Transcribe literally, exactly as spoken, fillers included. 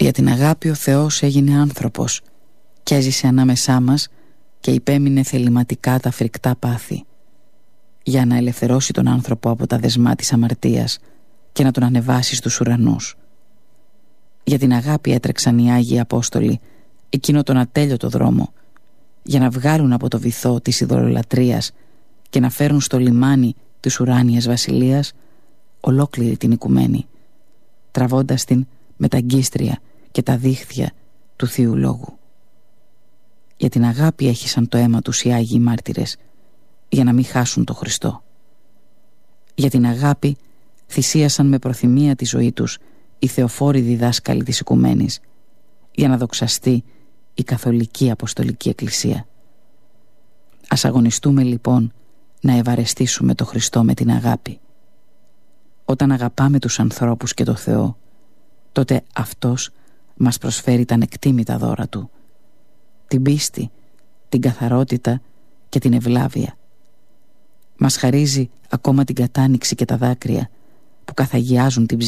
Για την αγάπη ο Θεός έγινε άνθρωπος και έζησε ανάμεσά μας και υπέμεινε θεληματικά τα φρικτά πάθη, για να ελευθερώσει τον άνθρωπο από τα δεσμά της αμαρτίας και να τον ανεβάσει στους ουρανούς. Για την αγάπη έτρεξαν οι Άγιοι Απόστολοι εκείνο τον ατέλειωτο δρόμο, για να βγάλουν από το βυθό της ειδωλολατρίας και να φέρουν στο λιμάνι της ουράνιας βασιλείας ολόκληρη την οικουμένη, τραβώντας την με τα αγκίστρια και τα δίχτυα του Θείου Λόγου. Για την αγάπη έχισαν το αίμα τους οι Άγιοι Μάρτυρες, για να μην χάσουν το Χριστό. Για την αγάπη θυσίασαν με προθυμία τη ζωή τους οι θεοφόροι διδάσκαλοι της οικουμένης, για να δοξαστεί η Καθολική Αποστολική Εκκλησία. Ας αγωνιστούμε λοιπόν να ευαρεστήσουμε το Χριστό με την αγάπη. Όταν αγαπάμε τους ανθρώπους και το Θεό, τότε Αυτός μας προσφέρει τα ανεκτήμητα δώρα Του, την πίστη, την καθαρότητα και την ευλάβεια. Μας χαρίζει ακόμα την κατάνοιξη και τα δάκρυα που καθαγιάζουν την ψυχή